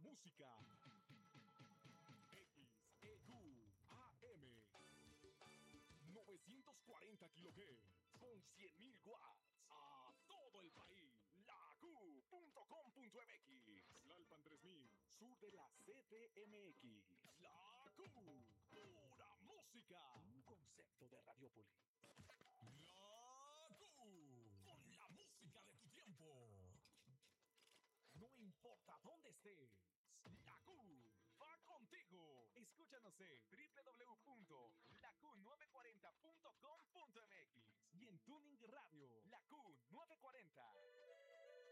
música. XEQ AM 940 kHz con 100.000 watts a todo el país. LaQ.com.mx. Lalpan 3000, sur de la CDMX. La Q, pura música. Un concepto de Radiopolis. La Q, con la música de tu tiempo. No importa dónde estés, la Q va contigo. Escúchanos en www.laq940.com.mx y en Tuning Radio, la Q940.